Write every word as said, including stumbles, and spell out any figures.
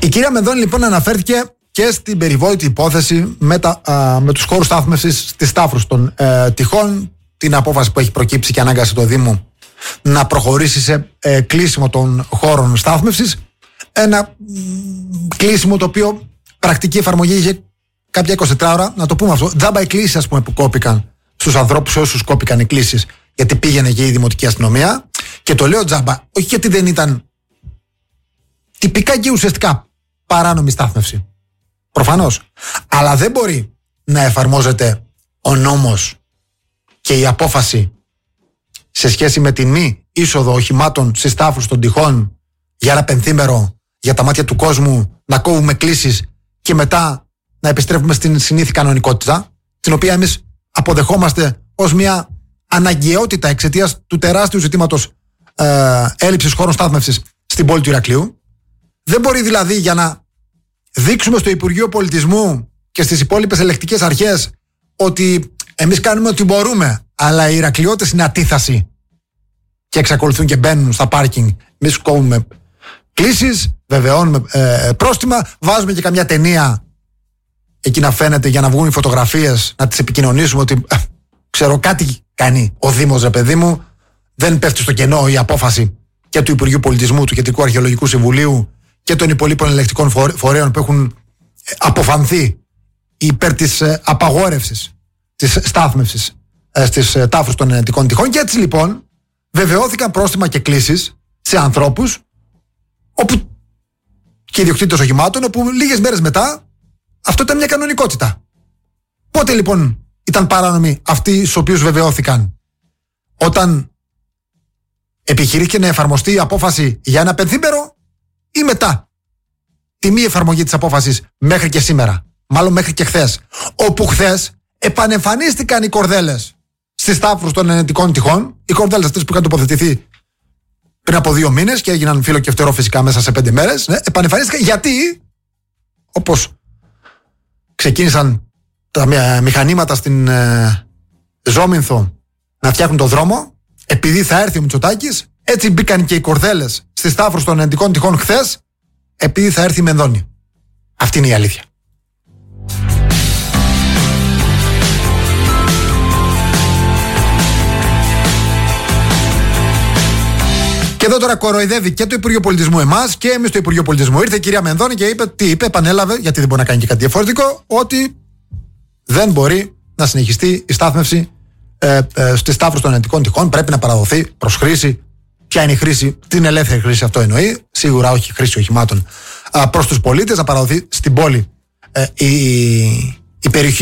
Η κυρία Μενδώνη λοιπόν αναφέρθηκε και στην περιβόητη υπόθεση με, τα, α, με τους χώρους στάθμευσης στις Σταύρους των ε, τυχών, την απόφαση που έχει προκύψει και ανάγκασε το Δήμο να προχωρήσει σε ε, κλείσιμο των χώρων στάθμευσης. Ένα μ, κλείσιμο το οποίο πρακτική εφαρμογή είχε κάποια είκοσι τέσσερις ώρα, να το πούμε αυτό. Τζάμπα οι κλήσεις, ας πούμε, που κόπηκαν στους ανθρώπους, όσους κόπηκαν οι κλήσεις, γιατί πήγαινε και η Δημοτική Αστυνομία. Και το λέω τζάμπα, όχι γιατί δεν ήταν τυπικά και ουσιαστικά παράνομη στάθμευση. Προφανώς. Αλλά δεν μπορεί να εφαρμόζεται ο νόμος και η απόφαση σε σχέση με τη μη είσοδο οχημάτων στις Σταύρους των τυχών για ένα πενθήμερο, για τα μάτια του κόσμου, να κόβουμε κλήσεις και μετά να επιστρέφουμε στην συνήθη κανονικότητα, την οποία εμείς αποδεχόμαστε ως μια αναγκαιότητα εξαιτίας του τεράστιου ζητήματος ε, έλλειψης χώρων στάθμευσης στην πόλη του Ηρακλείου. Δεν μπορεί δηλαδή για να δείξουμε στο Υπουργείο Πολιτισμού και στις υπόλοιπες ελεκτικές αρχές ότι εμείς κάνουμε ό,τι μπορούμε, αλλά οι Ηρακλειώτες είναι αντίθαση και εξακολουθούν και μπαίνουν στα πάρκινγκ. Εμείς κόβουμε κλήσεις, βεβαιώνουμε ε, πρόστιμα, βάζουμε και καμιά ταινία εκεί να φαίνεται για να βγουν οι φωτογραφίες, να τις επικοινωνήσουμε ότι ε, ξέρω κάτι κάνει ο Δήμος, ρε παιδί μου, δεν πέφτει στο κενό η απόφαση και του Υπουργείου Πολιτισμού, του Κεντρικού Αρχαιολογικού Συμβουλίου και των υπολείπων ελεκτικών φορέων που έχουν αποφανθεί υπέρ της απαγόρευσης της στάθμευσης στις Τάφρους των Ενετικών Τυχών. Και έτσι λοιπόν βεβαιώθηκαν πρόστιμα και κλήσεις σε ανθρώπους όπου και ιδιοκτήτες οχημάτων, όπου λίγες μέρες μετά αυτό ήταν μια κανονικότητα. Πότε λοιπόν ήταν παράνομοι αυτοί στους οποίους βεβαιώθηκαν? Όταν επιχειρήθηκε να εφαρμοστεί η απόφαση για ένα πενθήμερο ή μετά τη μη εφαρμογή της απόφασης μέχρι και σήμερα, μάλλον μέχρι και χθες, όπου χθες επανεμφανίστηκαν οι κορδέλες στις Σταύρους των Ενετικών Τυχών, οι κορδέλες αυτές που είχαν τοποθετηθεί πριν από δύο μήνες και έγιναν φύλλο και φτερό φυσικά μέσα σε πέντε μέρες. Ναι, επανεμφανίστηκαν γιατί, όπως ξεκίνησαν τα μηχανήματα στην ε, Ζόμινθο να φτιάχνουν το δρόμο, επειδή θα έρθει ο Μητσοτάκης, έτσι μπήκαν και οι κορδέλες στις Σταύρους των Ενετικών Τυχών χθες, επειδή θα έρθει η Μενδώνη. Αυτή είναι η αλήθεια. Και εδώ τώρα κοροϊδεύει και το Υπουργείο Πολιτισμού εμάς και εμείς το Υπουργείο Πολιτισμού. Ήρθε η κυρία Μενδώνη και είπε, τι είπε, επανέλαβε, γιατί δεν μπορεί να κάνει και κάτι διαφορετικό, ότι δεν μπορεί να συνεχιστεί η στάθμευση ε, ε, στις Σταύρους των Ενετικών Τυχών. Πρέπει να παραδοθεί προς χρήση. Ποια είναι η χρήση? Την ελεύθερη χρήση, αυτό εννοεί. Σίγουρα όχι χρήση οχημάτων προς τους πολίτες. Να παραδοθεί στην πόλη ε, η, η περιοχή